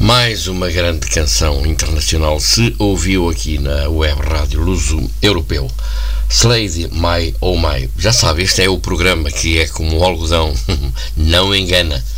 Mais uma grande canção internacional se ouviu aqui na web rádio Luso Europeu. Slade, My Oh My. Já sabe, este é o programa que é como o algodão, não engana.